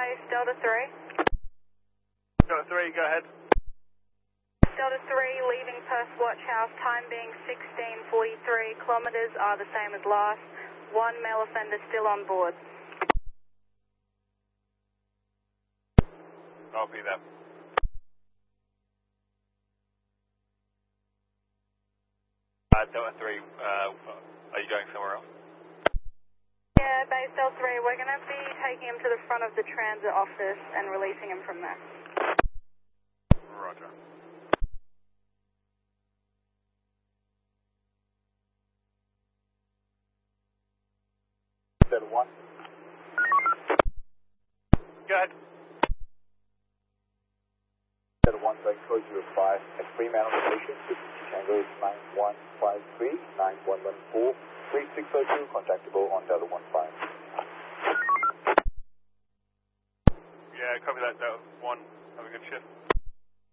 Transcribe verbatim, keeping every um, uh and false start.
base, Delta three. Delta three, go ahead. Delta three, leaving Perth Watch House, time being sixteen forty-three, kilometres are the same as last. One male offender still on board. I'll be there. Uh, Delta three, uh, are you going somewhere else? Yeah, base Delta three, we're going to be taking him to the front of the transit office and releasing him from there. Roger. Delta one. Go ahead. Delta one, going four zero five, at Fremantle Station, Tango is nine one five three, nine one one four, three six zero two, contactable on Delta one five. Yeah, copy that, Delta one. Have a good shift.